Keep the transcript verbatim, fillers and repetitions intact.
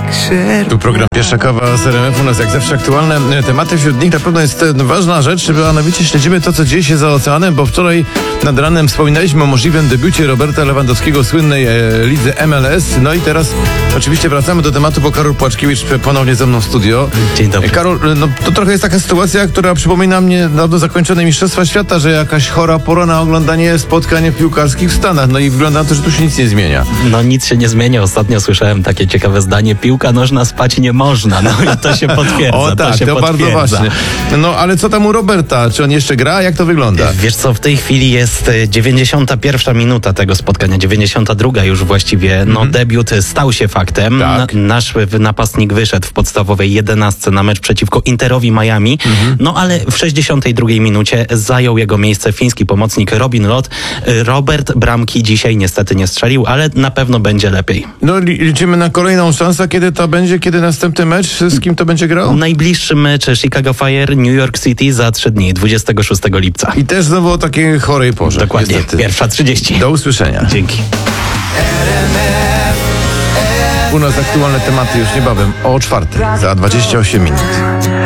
Tu program Pierwsza Kawa z R M F, u nas jak zawsze aktualne tematy, wśród nich na pewno jest ważna rzecz, bo mianowicie śledzimy to, co dzieje się za oceanem, bo wczoraj nad ranem wspominaliśmy o możliwym debiucie Roberta Lewandowskiego w słynnej e, lidze M L S, no i teraz oczywiście wracamy do tematu, bo Karol Płaczkiewicz ponownie ze mną w studio. Dzień dobry. Karol, no to trochę jest taka sytuacja, która przypomina mnie dawno zakończone Mistrzostwa Świata, że jakaś chora pora na oglądanie spotkań piłkarskich w Stanach, no i wygląda na to, że tu się nic nie zmienia. No nic się nie zmienia. Ostatnio słyszałem takie ciekawe zdanie: piłka nożna, spać nie można. No i to się potwierdza. O tak, to, się to potwierdza. bardzo ważne. No ale co tam u Roberta? Czy on jeszcze gra? Jak to wygląda? Wiesz co, w tej chwili jest dziewięćdziesiąta pierwsza minuta tego spotkania, dziewięćdziesiąta druga już właściwie. No Mhm. debiut stał się faktem. Tak. Na, nasz napastnik wyszedł w podstawowej jedenastce na mecz przeciwko Interowi Miami. Mhm. No ale w sześćdziesiątej drugiej minucie zajął jego miejsce fiński pomocnik Robin Lod. Robert bramki dzisiaj niestety nie strzelił, ale na pewno będzie lepiej. No li- liczymy na kolejną szansę, kiedy to będzie, kiedy następny mecz, z kim to będzie grał? Najbliższy mecz Chicago Fire, New York City za trzy dni, dwudziestego szóstego lipca. I też znowu o takiej chorej porze. Dokładnie, niestety. pierwsza trzydzieści. Do usłyszenia. Dzięki. U nas aktualne tematy już niebawem o czwartej, za dwadzieścia osiem minut.